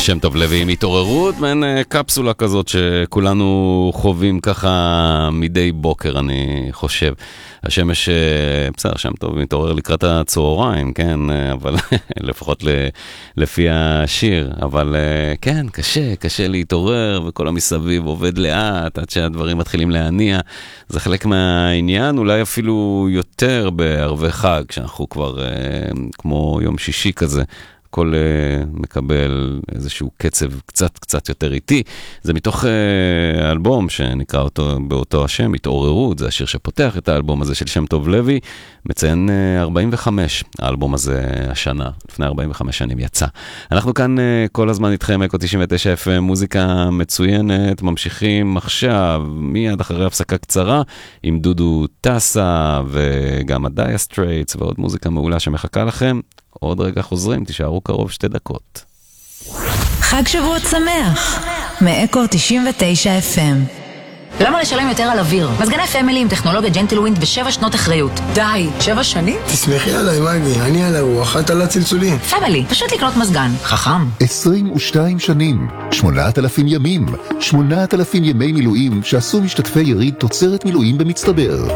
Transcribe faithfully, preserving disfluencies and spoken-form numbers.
שם טוב לוי עם התעוררות, מעין קפסולה כזאת שכולנו חווים ככה מדי בוקר, אני חושב. השמש, בסדר, שם טוב מתעורר לקראת הצהריים, כן, אבל לפחות לפי השיר, אבל כן, קשה, קשה להתעורר, וכל המסביב עובד לאט, עד שהדברים מתחילים להניע. זה חלק מהעניין, אולי אפילו יותר בערבי חג, כשאנחנו כבר כמו יום שישי כזה, הכל uh, מקבל איזשהו קצב קצת קצת יותר איטי. זה מתוך uh, האלבום שנקרא אותו באותו השם, התעוררות, זה השיר שפותח את האלבום הזה של שם טוב לוי, מציין uh, ארבעים וחמש, האלבום הזה השנה, לפני ארבעים וחמש שנים יצא. אנחנו כאן uh, כל הזמן איתכם, אקו תשעים ותשע אף אם, מוזיקה מצוינת, ממשיכים עכשיו, מיד אחרי הפסקה קצרה, עם דודו טסה וגם הדייר סטרייטס ועוד מוזיקה מעולה שמחכה לכם. עוד רגע חוזרים, תישארו קרוב שתי דקות. חג שבועות שמח, מאקו תשעים ותשע אף אם. למה לשלם יותר על אוויר? מזגני פמילי עם טכנולוגיה ג'נטלווינד ושבע שנות אחריות. די, שבע שנים? תסמכי עליי, מגי, אני על הרוח, את על הצלצולים. פמילי, פשוט לקנות מזגן. חכם. עשרים ושתיים שנים, שמונת אלפים ימים, שמונת אלפים ימי מילואים שעשו משתתפי יריד תוצרת מילואים במצטבר.